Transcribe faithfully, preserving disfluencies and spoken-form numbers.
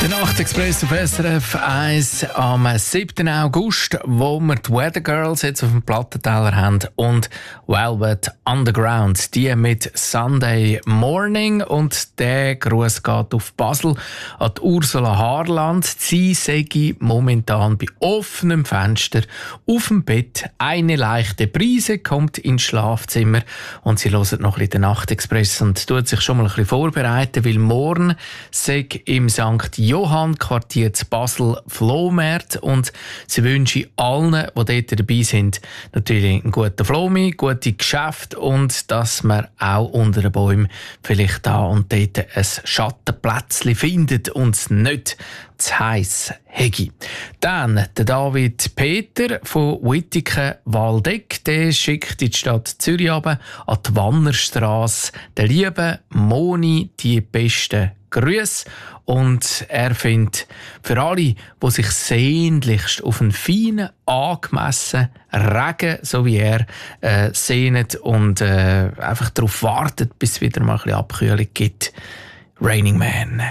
Der Nachtexpress auf S R F eins am siebten August, wo wir die Weather Girls jetzt auf dem Plattenteller haben und Velvet Underground, die mit Sunday Morning. Und der Gruß geht auf Basel an die Ursula Harland. Sie sei momentan bei offenem Fenster auf dem Bett. Eine leichte Brise kommt ins Schlafzimmer und sie hört noch ein bisschen den Nachtexpress und tut sich schon mal ein bisschen vorbereiten, weil morgen sei im Sankt Johann Quartier zu Basel Flohmarkt und sie wünschen allen, die dort dabei sind, natürlich einen guten Flohmi, gute Geschäfte und dass man auch unter den Bäumen vielleicht da und dort ein Schattenplätzchen findet und es nicht zu heiss hegi. Dann der David Peter von Wittigen-Waldeck, der schickt in die Stadt Zürich runter, an die Wannerstrasse der lieben Moni die besten Grüße. Und er findet, für alle, die sich sehnlichst auf einen feinen, angemessenen Regen, so wie er, äh, sehnen und äh, einfach darauf wartet, bis es wieder mal ein bisschen Abkühlung gibt, Raining Man.